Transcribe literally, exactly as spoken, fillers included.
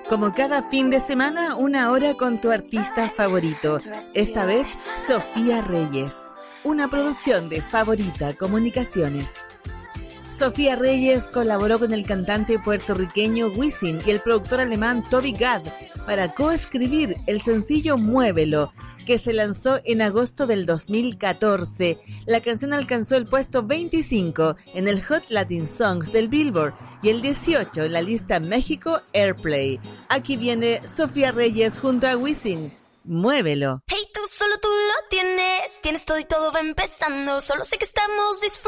Como cada fin de semana, una hora con tu artista favorito. Esta vez, Sofía Reyes. Una producción de Favorita Comunicaciones. Sofía Reyes colaboró con el cantante puertorriqueño Wisin y el productor alemán Toby Gad para coescribir el sencillo Muévelo, que se lanzó en agosto del dos mil catorce. La canción alcanzó el puesto veinticinco en el Hot Latin Songs del Billboard y el dieciocho en la lista México Airplay. Aquí viene Sofía Reyes junto a Wisin. Muévelo. Hey, tú solo tú lo tienes, tienes todo y todo va empezando, solo sé que estamos disfrutando.